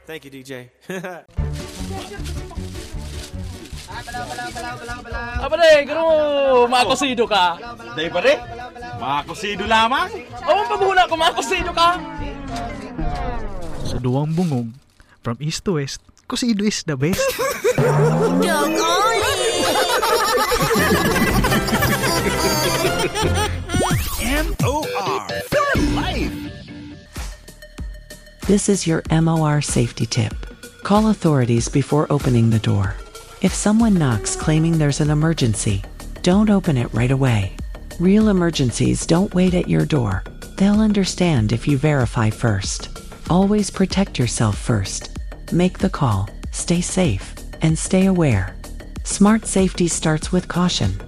Thank you, DJ. Pare, gano'n, makakosido ka. Day pare, makakosido lamang. Oo, pabula ko, makakosido ka. Sa duwang bungog, from east to west, kusido is the best. MOR for life. This is your MOR safety tip. Call authorities before opening the door. If someone knocks claiming there's an emergency, don't open it right away. Real emergencies don't wait at your door. They'll understand if you verify first. Always protect yourself first. Make the call, stay safe, and stay aware. Smart safety starts with caution.